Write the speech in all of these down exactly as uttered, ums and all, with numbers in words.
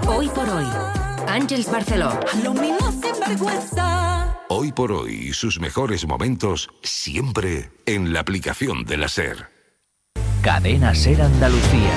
Hoy por hoy, Ángeles Barceló. Lo mismo sin vergüenza. Hoy por hoy, sus mejores momentos siempre en la aplicación de la SER. Cadena SER Andalucía.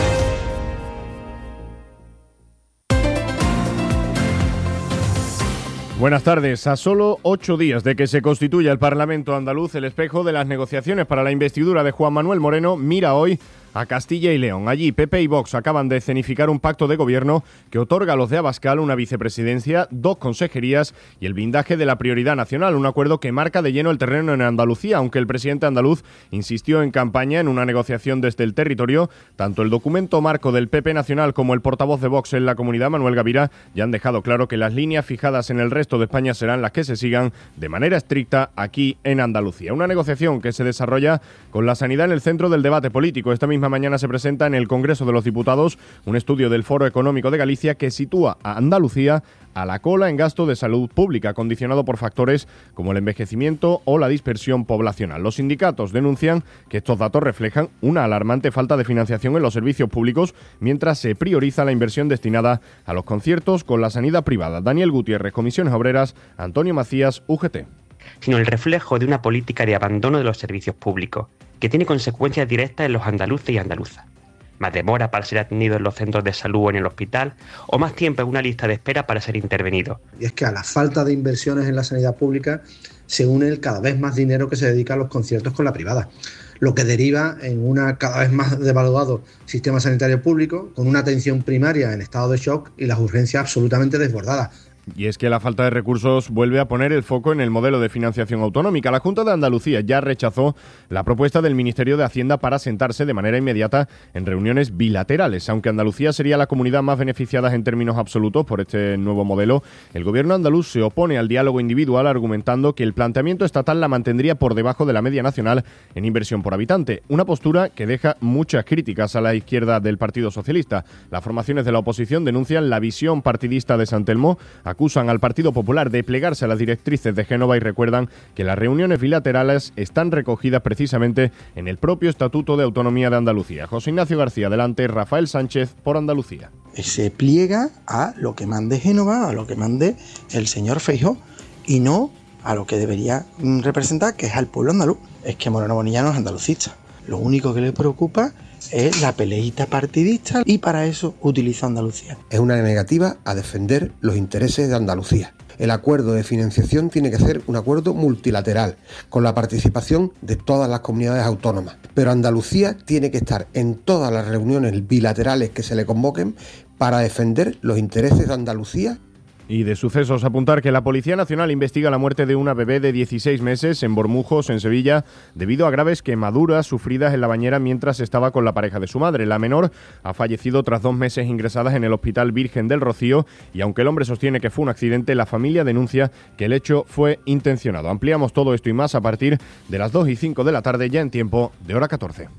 Buenas tardes. A solo ocho días de que se constituya el Parlamento andaluz, el espejo de las negociaciones para la investidura de Juan Manuel Moreno mira hoy a Castilla y León. Allí, P P y Vox acaban de escenificar un pacto de gobierno que otorga a los de Abascal una vicepresidencia, dos consejerías y el blindaje de la prioridad nacional, un acuerdo que marca de lleno el terreno en Andalucía, aunque el presidente andaluz insistió en campaña en una negociación desde el territorio. Tanto el documento marco del P P nacional como el portavoz de Vox en la comunidad, Manuel Gavira, ya han dejado claro que las líneas fijadas en el resto de España serán las que se sigan de manera estricta aquí en Andalucía. Una negociación que se desarrolla con la sanidad en el centro del debate político. Esta misma mañana se presenta en el Congreso de los Diputados un estudio del Foro Económico de Galicia que sitúa a Andalucía a la cola en gasto de salud pública, condicionado por factores como el envejecimiento o la dispersión poblacional. Los sindicatos denuncian que estos datos reflejan una alarmante falta de financiación en los servicios públicos, mientras se prioriza la inversión destinada a los conciertos con la sanidad privada. Daniel Gutiérrez, Comisiones Obreras, Antonio Macías, U G T. Sino el reflejo de una política de abandono de los servicios públicos, que tiene consecuencias directas en los andaluces y andaluzas. Más demora para ser atendido en los centros de salud o en el hospital, o más tiempo en una lista de espera para ser intervenido. Y es que a la falta de inversiones en la sanidad pública se une el cada vez más dinero que se dedica a los conciertos con la privada, lo que deriva en un cada vez más devaluado sistema sanitario público, con una atención primaria en estado de shock y las urgencias absolutamente desbordadas. Y es que la falta de recursos vuelve a poner el foco en el modelo de financiación autonómica. La Junta de Andalucía ya rechazó la propuesta del Ministerio de Hacienda para sentarse de manera inmediata en reuniones bilaterales. Aunque Andalucía sería la comunidad más beneficiada en términos absolutos por este nuevo modelo, el gobierno andaluz se opone al diálogo individual, argumentando que el planteamiento estatal la mantendría por debajo de la media nacional en inversión por habitante. Una postura que deja muchas críticas a la izquierda del Partido Socialista. Las formaciones de la oposición denuncian la visión partidista de San Telmo, acusan al Partido Popular de plegarse a las directrices de Génova y recuerdan que las reuniones bilaterales están recogidas precisamente en el propio Estatuto de Autonomía de Andalucía. José Ignacio García, delante, Rafael Sánchez por Andalucía. Se pliega a lo que mande Génova, a lo que mande el señor Feijóo y no a lo que debería representar, que es al pueblo andaluz. Es que Moreno Bonilla no es andalucista. Lo único que le preocupa es la peleita partidista y para eso utiliza Andalucía. Es una negativa a defender los intereses de Andalucía. El acuerdo de financiación tiene que ser un acuerdo multilateral, con la participación de todas las comunidades autónomas. Pero Andalucía tiene que estar en todas las reuniones bilaterales que se le convoquen para defender los intereses de Andalucía. Y de sucesos, apuntar que la Policía Nacional investiga la muerte de una bebé de dieciséis meses en Bormujos, en Sevilla, debido a graves quemaduras sufridas en la bañera mientras estaba con la pareja de su madre. La menor ha fallecido tras dos meses ingresadas en el Hospital Virgen del Rocío y aunque el hombre sostiene que fue un accidente, la familia denuncia que el hecho fue intencionado. Ampliamos todo esto y más a partir de las dos y cinco de la tarde, ya en tiempo de hora catorce.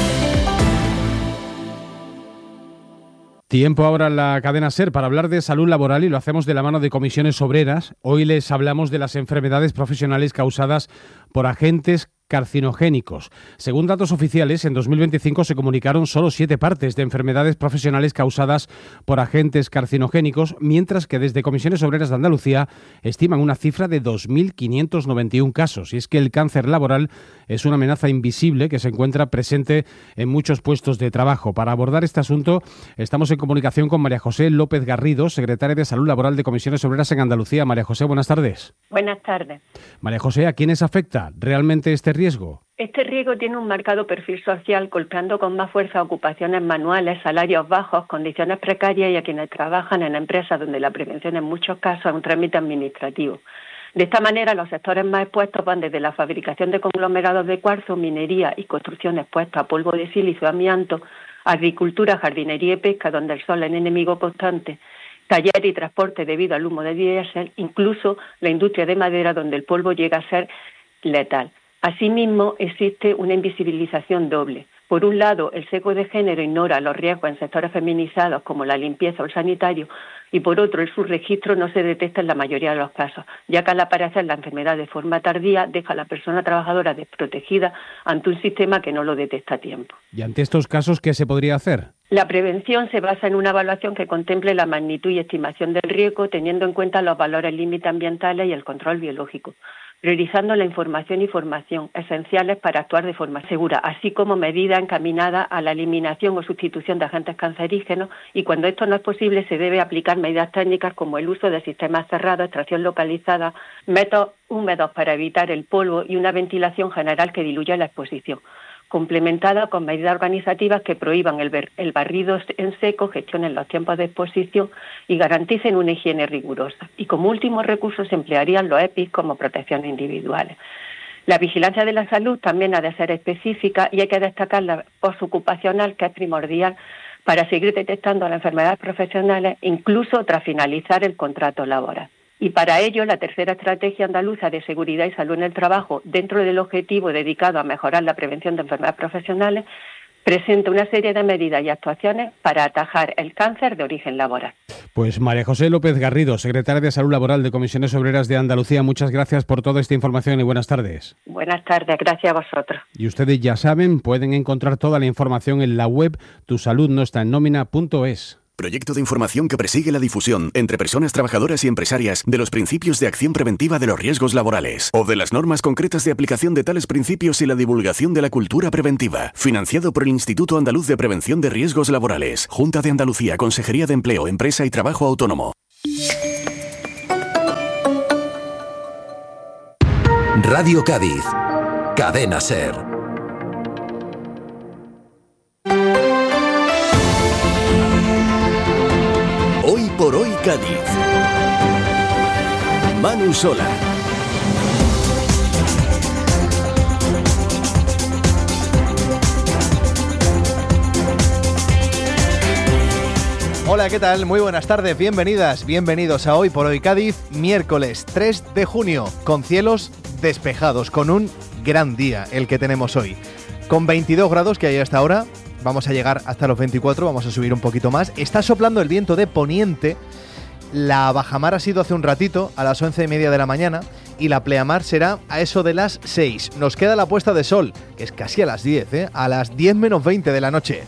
Tiempo ahora en la cadena SER para hablar de salud laboral y lo hacemos de la mano de Comisiones Obreras. Hoy les hablamos de las enfermedades profesionales causadas por agentes carcinogénicos. Según datos oficiales, en dos mil veinticinco se comunicaron solo siete partes de enfermedades profesionales causadas por agentes carcinogénicos, mientras que desde Comisiones Obreras de Andalucía estiman una cifra de dos mil quinientos noventa y uno casos. Y es que el cáncer laboral es una amenaza invisible que se encuentra presente en muchos puestos de trabajo. Para abordar este asunto, estamos en comunicación con María José López Garrido, secretaria de Salud Laboral de Comisiones Obreras en Andalucía. María José, buenas tardes. Buenas tardes. María José, ¿a quiénes afecta realmente este riesgo? Este riesgo tiene un marcado perfil social, golpeando con más fuerza ocupaciones manuales, salarios bajos, condiciones precarias y a quienes trabajan en empresas donde la prevención en muchos casos es un trámite administrativo. De esta manera, los sectores más expuestos van desde la fabricación de conglomerados de cuarzo, minería y construcción expuesta a polvo de silicio, amianto, agricultura, jardinería y pesca, donde el sol es enemigo constante, taller y transporte debido al humo de diésel, incluso la industria de madera, donde el polvo llega a ser letal. Asimismo, existe una invisibilización doble. Por un lado, el sesgo de género ignora los riesgos en sectores feminizados como la limpieza o el sanitario y por otro el subregistro no se detecta en la mayoría de los casos, ya que al aparecer la enfermedad de forma tardía deja a la persona trabajadora desprotegida ante un sistema que no lo detecta a tiempo. ¿Y ante estos casos qué se podría hacer? La prevención se basa en una evaluación que contemple la magnitud y estimación del riesgo, teniendo en cuenta los valores límites ambientales y el control biológico, priorizando la información y formación esenciales para actuar de forma segura, así como medidas encaminadas a la eliminación o sustitución de agentes cancerígenos, y cuando esto no es posible se debe aplicar medidas técnicas como el uso de sistemas cerrados, extracción localizada, métodos húmedos para evitar el polvo y una ventilación general que diluya la exposición, complementada con medidas organizativas que prohíban el, ver, el barrido en seco, gestionen los tiempos de exposición y garanticen una higiene rigurosa. Y como último recurso se emplearían los E P I como protecciones individuales. La vigilancia de la salud también ha de ser específica y hay que destacar la postocupacional, que es primordial para seguir detectando las enfermedades profesionales, incluso tras finalizar el contrato laboral. Y para ello, la tercera estrategia andaluza de seguridad y salud en el trabajo, dentro del objetivo dedicado a mejorar la prevención de enfermedades profesionales, presenta una serie de medidas y actuaciones para atajar el cáncer de origen laboral. Pues María José López Garrido, secretaria de Salud Laboral de Comisiones Obreras de Andalucía, muchas gracias por toda esta información y buenas tardes. Buenas tardes, gracias a vosotros. Y ustedes ya saben, pueden encontrar toda la información en la web tu salud no está en nómina punto es. Proyecto de información que persigue la difusión entre personas trabajadoras y empresarias de los principios de acción preventiva de los riesgos laborales o de las normas concretas de aplicación de tales principios y la divulgación de la cultura preventiva. Financiado por el Instituto Andaluz de Prevención de Riesgos Laborales, Junta de Andalucía, Consejería de Empleo, Empresa y Trabajo Autónomo. Radio Cádiz, Cadena SER. Hoy por hoy Cádiz. Manu Sola. Hola, ¿qué tal? Muy buenas tardes, bienvenidas, bienvenidos a Hoy por Hoy Cádiz, miércoles tres de junio, con cielos despejados, con un gran día el que tenemos hoy. Con veintidós grados que hay hasta ahora, vamos a llegar hasta los veinticuatro, vamos a subir un poquito más. Está soplando el viento de poniente, la bajamar ha sido hace un ratito, a las once y media de la mañana, y la pleamar será a eso de las seis. Nos queda la puesta de sol, que es casi a las diez, ¿eh? A las diez menos veinte de la noche.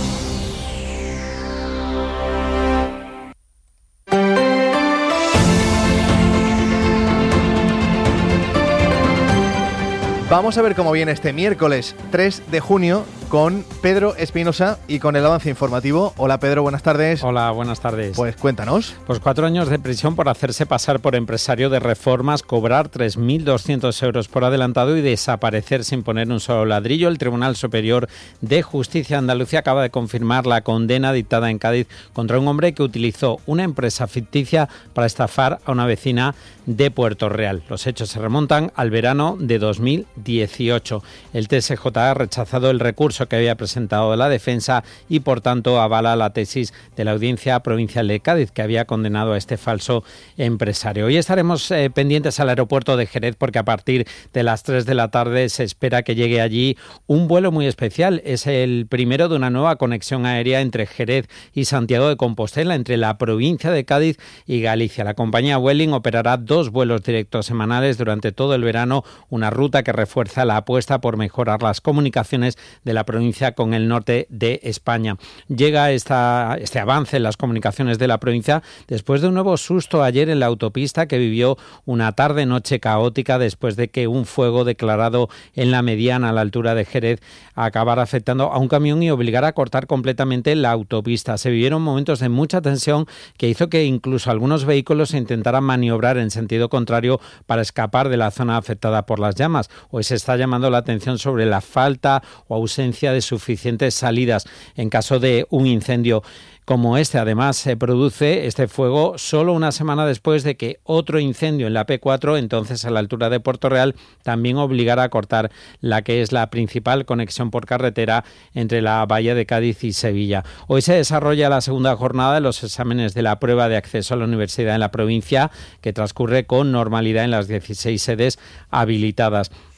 Vamos a ver cómo viene este miércoles tres de junio con Pedro Espinosa y con el avance informativo. Hola Pedro, buenas tardes. Hola, buenas tardes. Pues cuéntanos. Pues cuatro años de prisión por hacerse pasar por empresario de reformas, cobrar tres mil doscientos euros por adelantado y desaparecer sin poner un solo ladrillo. El Tribunal Superior de Justicia de Andalucía acaba de confirmar la condena dictada en Cádiz contra un hombre que utilizó una empresa ficticia para estafar a una vecina de Puerto Real. Los hechos se remontan al verano de dos mil dieciocho. El T S J ha rechazado el recurso que había presentado la defensa y por tanto avala la tesis de la Audiencia Provincial de Cádiz, que había condenado a este falso empresario. Hoy estaremos eh, pendientes al aeropuerto de Jerez, porque a partir de las tres de la tarde se espera que llegue allí un vuelo muy especial. Es el primero de una nueva conexión aérea entre Jerez y Santiago de Compostela, entre la provincia de Cádiz y Galicia. La compañía Vueling operará dos vuelos directos semanales durante todo el verano, una ruta que refuerza la apuesta por mejorar las comunicaciones de la provincia con el norte de España. Llega esta, este avance en las comunicaciones de la provincia después de un nuevo susto ayer en la autopista, que vivió una tarde-noche caótica después de que un fuego declarado en la mediana a la altura de Jerez acabara afectando a un camión y obligara a cortar completamente la autopista. Se vivieron momentos de mucha tensión que hizo que incluso algunos vehículos intentaran maniobrar en sentido contrario para escapar de la zona afectada por las llamas. Hoy se está llamando la atención sobre la falta o ausencia de suficientes salidas en caso de un incendio como este. Además, se produce este fuego solo una semana después de que otro incendio en la P cuatro, entonces a la altura de Puerto Real, también obligara a cortar la que es la principal conexión por carretera entre la bahía de Cádiz y Sevilla. Hoy se desarrolla la segunda jornada de los exámenes de la prueba de acceso a la universidad en la provincia, que transcurre con normalidad en las dieciséis sedes habilitadas.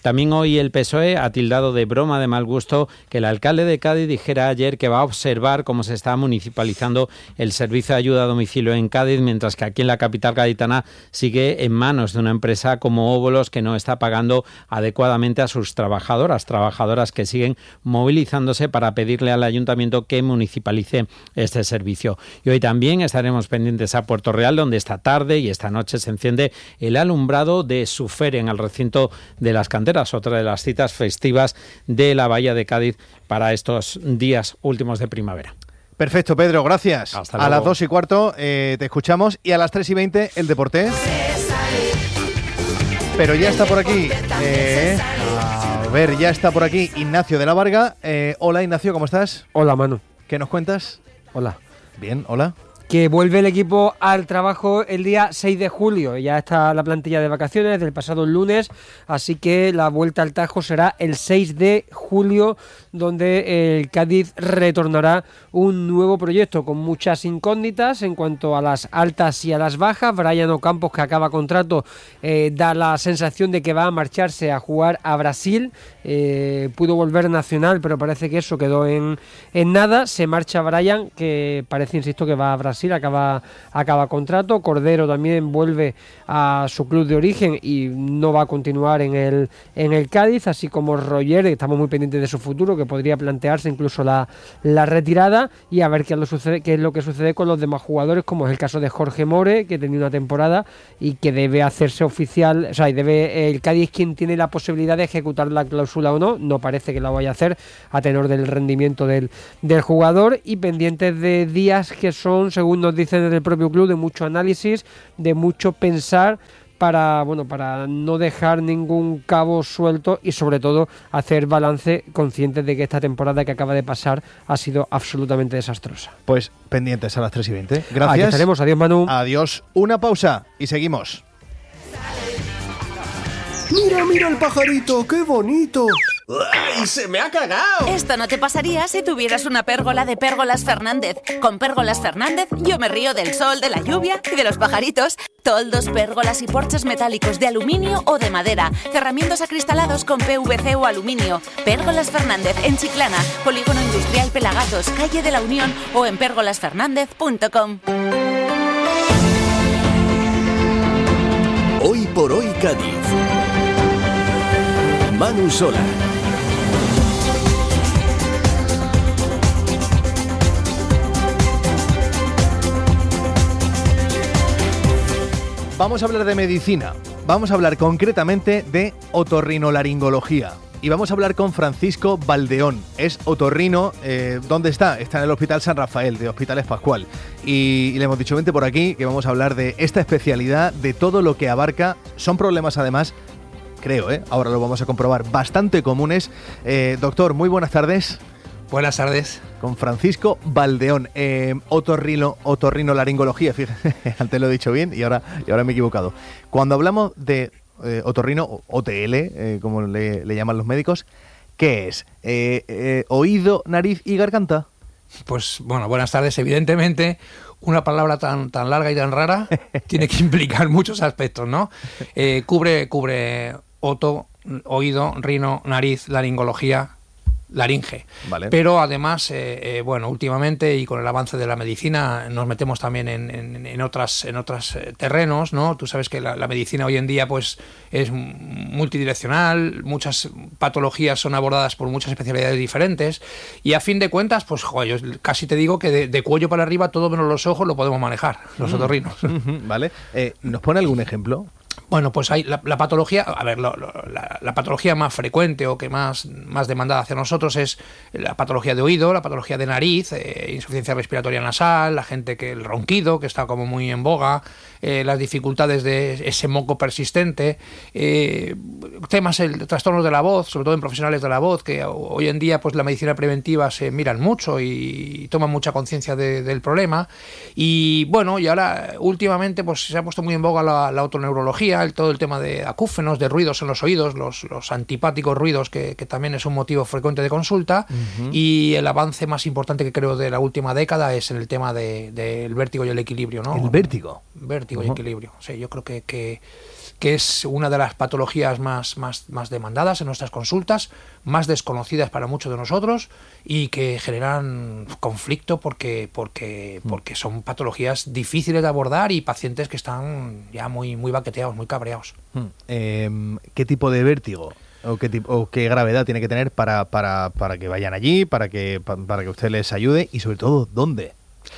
También hoy el P S O E ha tildado de broma de mal gusto que el alcalde de Cádiz dijera ayer que va a observar cómo se está municipalizando el servicio de ayuda a domicilio en Cádiz, mientras que aquí en la capital gaditana sigue en manos de una empresa como Óbolos, que no está pagando adecuadamente a sus trabajadoras, trabajadoras que siguen movilizándose para pedirle al ayuntamiento que municipalice este servicio. Y hoy también estaremos pendientes a Puerto Real, donde esta tarde y esta noche se enciende el alumbrado de Sufer en el recinto de las Canteras, otra de las citas festivas de la Bahía de Cádiz para estos días últimos de primavera. Perfecto, Pedro, gracias. Hasta a luego. las dos y cuarto eh, te escuchamos y a las tres y veinte el deporte. Pero ya está por aquí, eh, a ver, ya está por aquí Ignacio de la Varga. Eh, hola Ignacio, ¿cómo estás? Hola Manu. ¿Qué nos cuentas? Hola. Bien, hola. Que vuelve el equipo al trabajo el día seis de julio. Ya está la plantilla de vacaciones del pasado lunes, así que la vuelta al Tajo será el seis de julio, donde el Cádiz retornará un nuevo proyecto con muchas incógnitas en cuanto a las altas y a las bajas. Brian Ocampos, que acaba contrato, eh, da la sensación de que va a marcharse a jugar a Brasil. Eh, pudo volver nacional, pero parece que eso quedó en, en nada. Se marcha Brian, que parece, insisto, que va a Brasil. Acaba, acaba contrato. Cordero también vuelve a su club de origen y no va a continuar en el, en el Cádiz, así como Roger, estamos muy pendientes de su futuro, que podría plantearse incluso la, la retirada, y a ver qué es, lo sucede, qué es lo que sucede con los demás jugadores, como es el caso de Jorge More, que tenía una temporada y que debe hacerse oficial, o sea, y debe el Cádiz quien tiene la posibilidad de ejecutar la cláusula o no. No parece que la vaya a hacer a tenor del rendimiento del, del jugador, y pendientes de días que son, según nos dicen desde el propio club, de mucho análisis, de mucho pensar para, bueno, para no dejar ningún cabo suelto y sobre todo hacer balance, conscientes de que esta temporada que acaba de pasar ha sido absolutamente desastrosa. Pues pendientes a las tres y veinte. Gracias. Aquí estaremos. Adiós, Manu. Adiós. Una pausa y seguimos. Mira, mira el pajarito, qué bonito. ¡Ay, se me ha cagado! Esto no te pasaría si tuvieras una pérgola de Pérgolas Fernández. Con Pérgolas Fernández yo me río del sol, de la lluvia y de los pajaritos. Toldos, pérgolas y porches metálicos de aluminio o de madera. Cerramientos acristalados con P V C o aluminio. Pérgolas Fernández en Chiclana, Polígono Industrial Pelagatos, calle de la Unión, o en pérgolas fernández punto com. Hoy por hoy Cádiz. Manu Sola. Vamos a hablar de medicina. Vamos a hablar concretamente de otorrinolaringología. Y vamos a hablar con Francisco Valdeón. Es otorrino. Eh, ¿Dónde está? Está en el Hospital San Rafael, de Hospitales Pascual. Y, y le hemos dicho, vente por aquí, que vamos a hablar de esta especialidad, de todo lo que abarca. Son problemas, además, creo, ¿eh? Ahora lo vamos a comprobar, bastante comunes. Eh, doctor, muy buenas tardes. Buenas tardes. Con Francisco Valdeón, eh, otorrino, otorrinolaringología, fíjate, antes lo he dicho bien y ahora, y ahora me he equivocado. Cuando hablamos de eh, otorrino, O T L, eh, como le, le llaman los médicos, ¿qué es? Eh, eh, ¿Oído, nariz y garganta? Pues bueno, buenas tardes. Evidentemente, una palabra tan, tan larga y tan rara tiene que implicar muchos aspectos, ¿no? Eh, cubre, cubre oto, oído, rino, nariz, laringología, laringe. Vale. Pero además, eh, eh, bueno, últimamente y con el avance de la medicina nos metemos también en, en, en otras en otros terrenos, ¿no? Tú sabes que la, la medicina hoy en día pues es multidireccional, muchas patologías son abordadas por muchas especialidades diferentes y a fin de cuentas, pues joder, yo casi te digo que de, de cuello para arriba todo menos los ojos lo podemos manejar, los mm. otorrinos. Vale. Eh, ¿Nos pone algún ejemplo? Bueno, pues hay la, la patología, a ver, lo, lo, la, la patología más frecuente o que más, más demandada hacia nosotros es la patología de oído, la patología de nariz, eh, insuficiencia respiratoria nasal, la gente que el ronquido, que está como muy en boga, eh, las dificultades de ese moco persistente, eh, temas, el trastornos de la voz, sobre todo en profesionales de la voz, que hoy en día pues la medicina preventiva se miran mucho y, y toman mucha conciencia de, del problema. Y bueno, y ahora últimamente pues se ha puesto muy en boga la, la otoneurología. patología, el, todo el tema de acúfenos, de ruidos en los oídos, los, los antipáticos ruidos, que, que también es un motivo frecuente de consulta, uh-huh. y el avance más importante que creo de la última década es en el tema del de, de vértigo y el equilibrio, ¿no? ¿El vértigo? Vértigo uh-huh. y equilibrio. Sí, yo creo que, que, que es una de las patologías más, más, más demandadas en nuestras consultas, más desconocidas para muchos de nosotros y que generan conflicto porque, porque, uh-huh. porque son patologías difíciles de abordar y pacientes que están ya muy, muy baqueteados, muy cabreados. Uh-huh. Eh, ¿Qué tipo de vértigo o qué, tipo, o qué gravedad tiene que tener para, para, para que vayan allí, para que, para que usted les ayude y sobre todo, ¿dónde?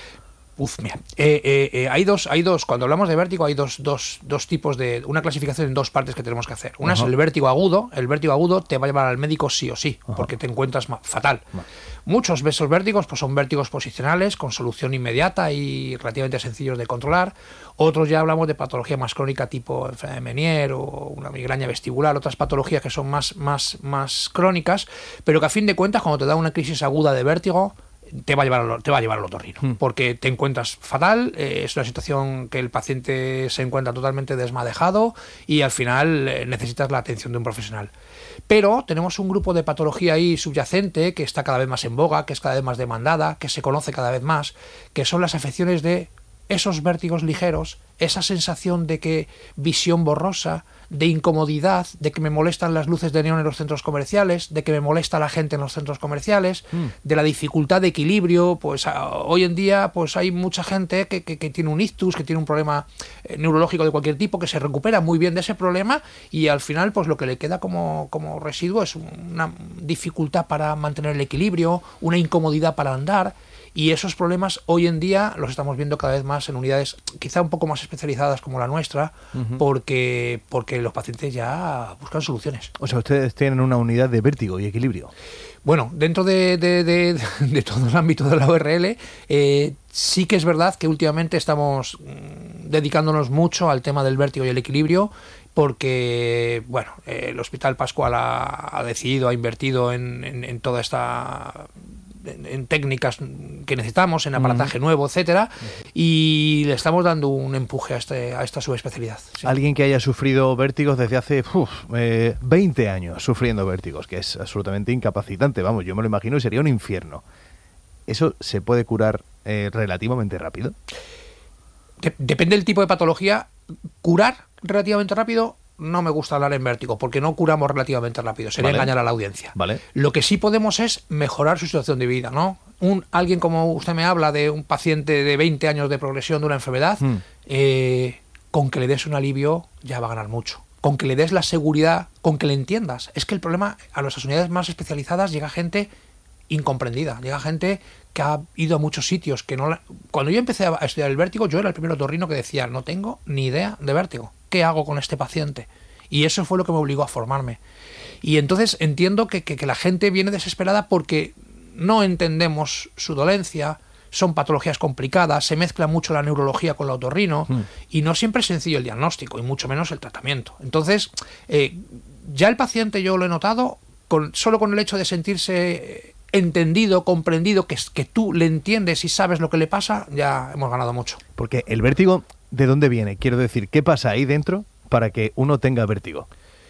Uf, mira, eh, eh, eh, hay dos, hay dos, cuando hablamos de vértigo hay dos, dos, dos tipos de, una clasificación en dos partes que tenemos que hacer. Una uh-huh. es el vértigo agudo, el vértigo agudo te va a llevar al médico sí o sí, uh-huh. porque te encuentras fatal. Uh-huh. Muchos de esos vértigos pues son vértigos posicionales, con solución inmediata y relativamente sencillos de controlar. Otros ya hablamos de patología más crónica tipo enfermedad de Meniere o una migraña vestibular, otras patologías que son más, más, más crónicas, pero que a fin de cuentas cuando te da una crisis aguda de vértigo, te va a llevar al, te va a llevar al otorrino, mm. porque te encuentras fatal, eh, es una situación que el paciente se encuentra totalmente desmadejado y al final eh, necesitas la atención de un profesional. Pero tenemos un grupo de patología ahí subyacente que está cada vez más en boga, que es cada vez más demandada, que se conoce cada vez más, que son las afecciones de esos vértigos ligeros, esa sensación de que visión borrosa, de incomodidad, de que me molestan las luces de neón en los centros comerciales, de que me molesta la gente en los centros comerciales, mm. de la dificultad de equilibrio. Pues a, hoy en día pues hay mucha gente que, que, que tiene un ictus, que tiene un problema eh, neurológico de cualquier tipo, que se recupera muy bien de ese problema y al final pues lo que le queda como, como residuo es una dificultad para mantener el equilibrio, una incomodidad para andar. Y esos problemas hoy en día los estamos viendo cada vez más en unidades quizá un poco más especializadas como la nuestra, uh-huh. porque, porque los pacientes ya buscan soluciones. O sea, ustedes tienen una unidad de vértigo y equilibrio. Bueno, dentro de, de, de, de todo el ámbito de la U R L, eh, sí que es verdad que últimamente estamos mmm, dedicándonos mucho al tema del vértigo y el equilibrio, porque bueno, eh, el Hospital Pascual ha, ha decidido, ha invertido en, en, en toda esta... En, en técnicas que necesitamos, en aparataje uh-huh. nuevo, etcétera, uh-huh. y le estamos dando un empuje a, este, a esta subespecialidad. Sí. Alguien que haya sufrido vértigos desde hace uf, eh, veinte años sufriendo vértigos, que es absolutamente incapacitante, vamos, yo me lo imagino y sería un infierno. ¿Eso se puede curar eh, relativamente rápido? De- depende del tipo de patología. Curar relativamente rápido no me gusta hablar en vértigo, porque no curamos relativamente rápido, sería vale. engañar a la audiencia. Vale. Lo que sí podemos es mejorar su situación de vida, ¿no? Un, alguien como usted me habla de un paciente de veinte años de progresión de una enfermedad, mm. eh, con que le des un alivio ya va a ganar mucho. Con que le des la seguridad, con que le entiendas. Es que el problema, a nuestras unidades más especializadas llega gente incomprendida, llega gente que ha ido a muchos sitios que no la... Cuando yo empecé a estudiar el vértigo, yo era el primer otorrino que decía, no tengo ni idea de vértigo, ¿qué hago con este paciente? Y eso fue lo que me obligó a formarme. Y entonces entiendo que, que, que la gente viene desesperada porque no entendemos su dolencia, son patologías complicadas, se mezcla mucho la neurología con la otorrino mm. y no siempre es sencillo el diagnóstico y mucho menos el tratamiento. Entonces, eh, ya el paciente yo lo he notado, con, solo con el hecho de sentirse entendido, comprendido, que, que tú le entiendes y sabes lo que le pasa, ya hemos ganado mucho. Porque el vértigo, ¿de dónde viene? Quiero decir, ¿qué pasa ahí dentro para que uno tenga vértigo?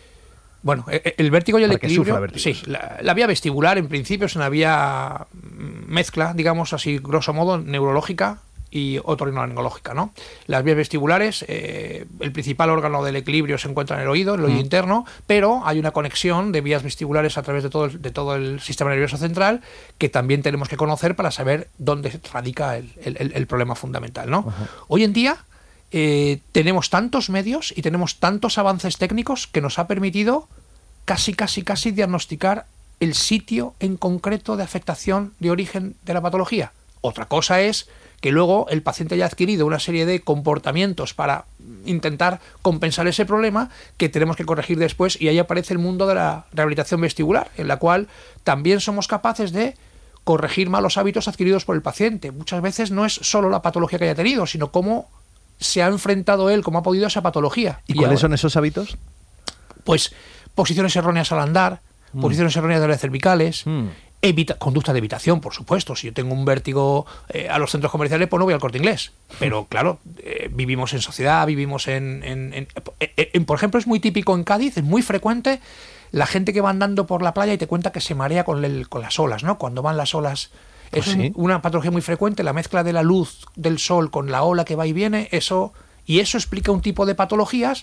Bueno, el vértigo y el equilibrio, sí, la, la vía vestibular en principio es una vía mezcla, digamos así, grosso modo, neurológica y otorrinolaringológica, ¿no? Las vías vestibulares, eh, el principal órgano del equilibrio se encuentra en el oído, en el oído mm. interno, pero hay una conexión de vías vestibulares a través de todo el, de todo el sistema nervioso central que también tenemos que conocer para saber dónde radica el, el, el problema fundamental, ¿no? Uh-huh. Hoy en día eh, tenemos tantos medios y tenemos tantos avances técnicos que nos ha permitido casi, casi, casi diagnosticar el sitio en concreto de afectación de origen de la patología. Otra cosa es que luego el paciente haya adquirido una serie de comportamientos para intentar compensar ese problema que tenemos que corregir después, y ahí aparece el mundo de la rehabilitación vestibular, en la cual también somos capaces de corregir malos hábitos adquiridos por el paciente. Muchas veces no es solo la patología que haya tenido, sino cómo se ha enfrentado él, cómo ha podido a esa patología. ¿Y, ¿Y cuáles ahora, son esos hábitos? Pues posiciones erróneas al andar, mm. posiciones erróneas de las cervicales, mm. Evita, conducta de evitación, por supuesto. Si yo tengo un vértigo eh, a los centros comerciales, pues no voy al Corte Inglés. Pero claro, eh, vivimos en sociedad, vivimos en, en, en, en, en... Por ejemplo, es muy típico en Cádiz, es muy frecuente la gente que va andando por la playa y te cuenta que se marea con, el, con las olas, ¿no? Cuando van las olas... Es ¿sí? una patología muy frecuente, la mezcla de la luz del sol con la ola que va y viene, eso... Y eso explica un tipo de patologías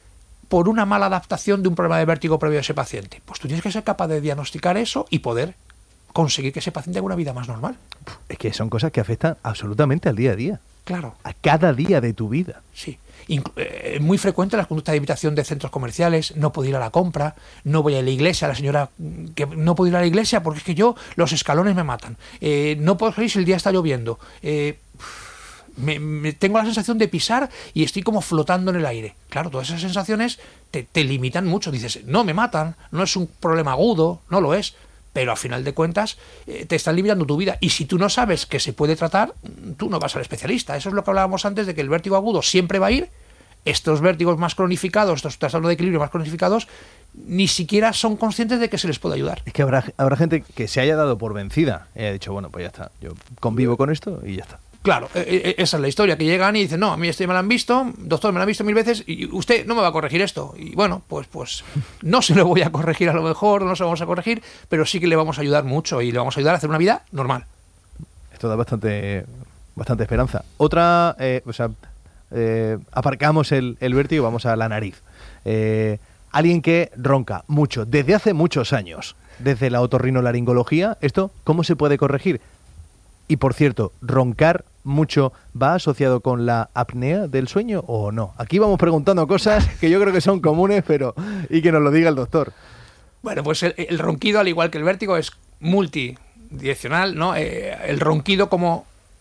por una mala adaptación de un problema de vértigo previo a ese paciente. Pues tú tienes que ser capaz de diagnosticar eso y poder conseguir que ese paciente tenga una vida más normal. Es que son cosas que afectan absolutamente al día a día. Claro. A cada día de tu vida. Sí. Inclu- eh, muy frecuente las conductas de evitación de centros comerciales, no puedo ir a la compra, no voy a la iglesia, la señora que no puedo ir a la iglesia porque es que yo, los escalones me matan. Eh, no puedo salir si el día está lloviendo. Eh, me, me tengo la sensación de pisar y estoy como flotando en el aire. Claro, todas esas sensaciones te, te limitan mucho. Dices, no me matan, no es un problema agudo, no lo es. Pero al final de cuentas eh, te están limitando tu vida. Y si tú no sabes que se puede tratar, tú no vas al especialista. Eso es lo que hablábamos antes, de que el vértigo agudo siempre va a ir. Estos vértigos más cronificados, estos trastornos de equilibrio más cronificados, ni siquiera son conscientes de que se les puede ayudar. Es que habrá, habrá gente que se haya dado por vencida y haya dicho, bueno, pues ya está, yo convivo con esto y ya está. Claro, eh, esa es la historia, que llegan y dicen, no, a mí esto ya me lo han visto, doctor, me lo han visto mil veces y usted no me va a corregir esto. Y bueno, pues pues no se lo voy a corregir a lo mejor, no se lo vamos a corregir, pero sí que le vamos a ayudar mucho y le vamos a ayudar a hacer una vida normal. Esto da bastante, bastante esperanza. Otra, eh, o sea, eh, aparcamos el, el vértigo y vamos a la nariz. Eh, alguien que ronca mucho, desde hace muchos años, desde la otorrinolaringología, ¿esto cómo se puede corregir? Y por cierto, ¿roncar mucho va asociado con la apnea del sueño o no? Aquí vamos preguntando cosas que yo creo que son comunes, pero y que nos lo diga el doctor. Bueno, pues el, el ronquido, al igual que el vértigo, es multidireccional, ¿no? Eh, el ronquido como,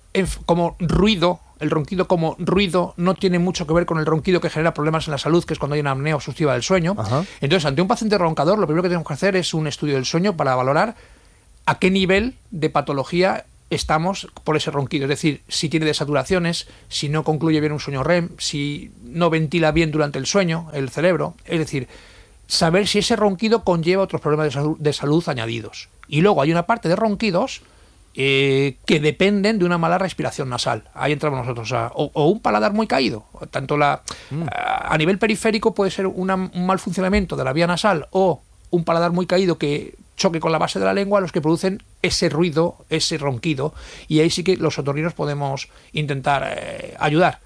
como ruido, el ronquido como ruido no tiene mucho que ver con el ronquido que genera problemas en la salud, que es cuando hay una apnea obstructiva del sueño. Ajá. Entonces, ante un paciente roncador, lo primero que tenemos que hacer es un estudio del sueño para valorar a qué nivel de patología estamos por ese ronquido, es decir, si tiene desaturaciones, si no concluye bien un sueño R E M, si no ventila bien durante el sueño el cerebro, es decir, saber si ese ronquido conlleva otros problemas de salud, de salud añadidos. Y luego hay una parte de ronquidos eh, que dependen de una mala respiración nasal. Ahí entramos nosotros, a, o, o un paladar muy caído, tanto la mm. a, a nivel periférico puede ser una, un mal funcionamiento de la vía nasal o un paladar muy caído que choque con la base de la lengua, los que producen ese ruido, ese ronquido, y ahí sí que los otorrinos podemos intentar eh, ayudar.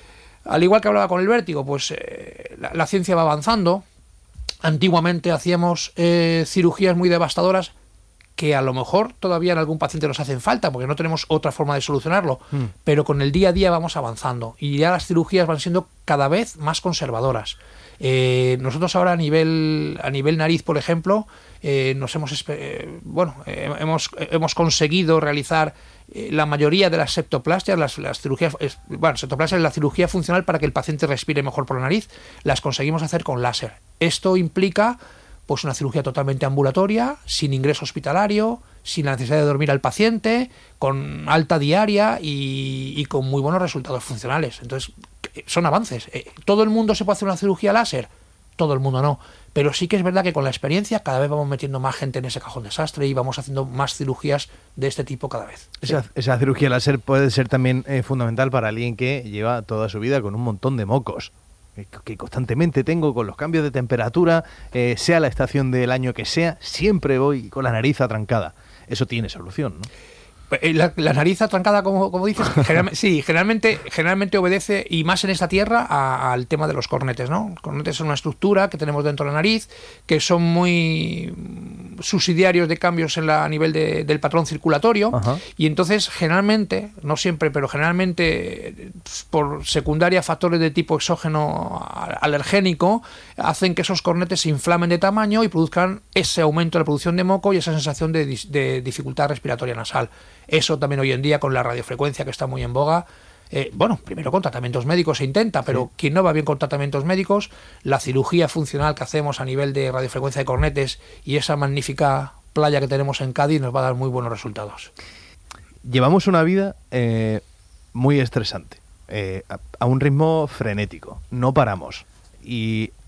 Al igual que hablaba con el vértigo, pues eh, la, la ciencia va avanzando. Antiguamente hacíamos eh, cirugías muy devastadoras que a lo mejor todavía en algún paciente nos hacen falta porque no tenemos otra forma de solucionarlo, mm. pero con el día a día vamos avanzando y ya las cirugías van siendo cada vez más conservadoras. Eh, nosotros ahora a nivel a nivel nariz, por ejemplo, eh, nos hemos eh, bueno eh, hemos hemos conseguido realizar eh, la mayoría de las septoplastias, las, las cirugías, es, bueno, septoplastia es la cirugía funcional para que el paciente respire mejor por la nariz, las conseguimos hacer con láser. Esto implica pues una cirugía totalmente ambulatoria, sin ingreso hospitalario, sin la necesidad de dormir al paciente, con alta diaria y, y con muy buenos resultados funcionales. Entonces, son avances. ¿Todo el mundo se puede hacer una cirugía láser? Todo el mundo no. Pero sí que es verdad que con la experiencia cada vez vamos metiendo más gente en ese cajón desastre y vamos haciendo más cirugías de este tipo cada vez. Esa, sí. esa cirugía láser puede ser también eh, fundamental para alguien que lleva toda su vida con un montón de mocos que constantemente tengo con los cambios de temperatura, eh, sea la estación del año que sea, siempre voy con la nariz atrancada. Eso tiene solución, ¿no? La, la nariz atrancada, como, como dices, generalmente, sí, generalmente, generalmente obedece, y más en esta tierra, a, al tema de los cornetes, ¿no? Los cornetes son una estructura que tenemos dentro de la nariz, que son muy subsidiarios de cambios en la, a nivel de, del patrón circulatorio. Ajá. Y entonces, generalmente, no siempre, pero generalmente, por secundaria, factores de tipo exógeno alergénico, hacen que esos cornetes se inflamen de tamaño y produzcan ese aumento de la producción de moco y esa sensación de, de dificultad respiratoria nasal. Eso también hoy en día con la radiofrecuencia, que está muy en boga, eh, bueno, primero con tratamientos médicos se intenta, pero sí. Quien no va bien con tratamientos médicos, la cirugía funcional que hacemos a nivel de radiofrecuencia de cornetes y esa magnífica playa que tenemos en Cádiz nos va a dar muy buenos resultados. Llevamos una vida eh, muy estresante, eh, a, a un ritmo frenético, no paramos, y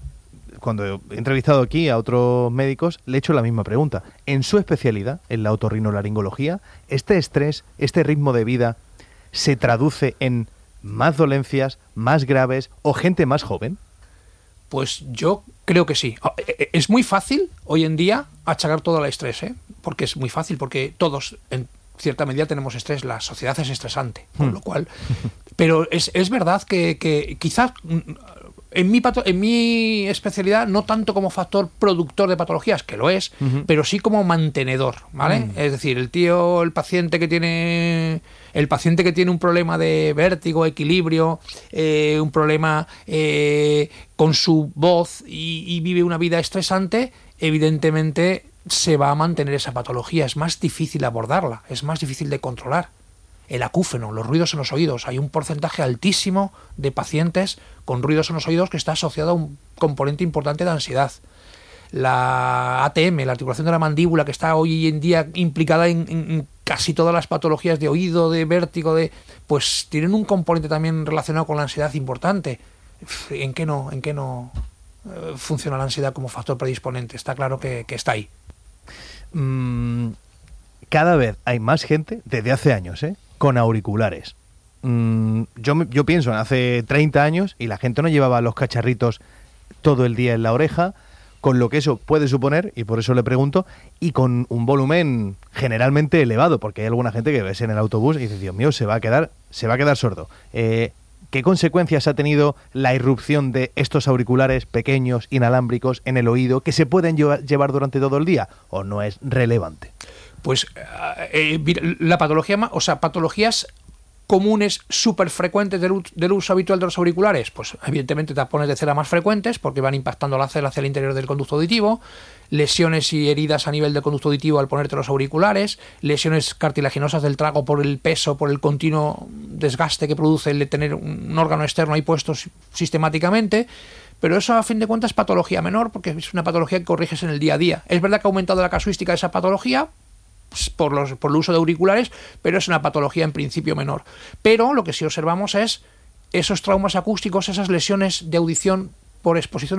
cuando he entrevistado aquí a otros médicos, le he hecho la misma pregunta. En su especialidad, en la otorrinolaringología, ¿este estrés, este ritmo de vida, se traduce en más dolencias, más graves o gente más joven? Pues yo creo que sí. Es muy fácil hoy en día achacar todo al estrés, ¿eh? Porque es muy fácil, porque todos en cierta medida tenemos estrés, la sociedad es estresante, con lo cual... Pero es, es verdad que, que quizás en mi, pato, en mi especialidad no tanto como factor productor de patologías, que lo es, uh-huh. pero sí como mantenedor, ¿vale? Uh-huh. Es decir, el tío, el paciente que tiene... El paciente que tiene un problema de vértigo, equilibrio, eh, un problema eh, con su voz y, y vive una vida estresante, evidentemente se va a mantener esa patología. Es más difícil abordarla, es más difícil de controlar. El acúfeno, los ruidos en los oídos. Hay un porcentaje altísimo de pacientes con ruidos en los oídos que está asociado a un componente importante de ansiedad. La A T M, la articulación de la mandíbula, que está hoy en día implicada en, en casi todas las patologías de oído, de vértigo, de pues tienen un componente también relacionado con la ansiedad importante. ¿En qué no, en qué no eh, funciona la ansiedad como factor predisponente? Está claro que, que está ahí. Mm, cada vez hay más gente, desde hace años, ¿eh? con auriculares. Mm, yo, yo pienso en hace treinta años y la gente no llevaba los cacharritos todo el día en la oreja, con lo que eso puede suponer, y por eso le pregunto, y con un volumen generalmente elevado, porque hay alguna gente que ves en el autobús y dice, Dios mío, se va a quedar, se va a quedar sordo. Eh, ¿Qué consecuencias ha tenido la irrupción de estos auriculares pequeños, inalámbricos, en el oído, que se pueden llevar durante todo el día, o no es relevante? Pues eh, la patología, o sea, patologías comunes súper frecuentes del, del uso habitual de los auriculares, pues evidentemente tapones de cera más frecuentes porque van impactando la cera hacia el interior del conducto auditivo, lesiones y heridas a nivel del conducto auditivo al ponerte los auriculares, lesiones cartilaginosas del trago por el peso, por el continuo desgaste que produce el de tener un órgano externo ahí puesto sistemáticamente. Pero eso, a fin de cuentas, es patología menor porque es una patología que corriges en el día a día. Es verdad que ha aumentado la casuística de esa patología por, los, por el uso de auriculares, pero es una patología en principio menor. Pero lo que sí observamos es esos traumas acústicos, esas lesiones de audición por exposición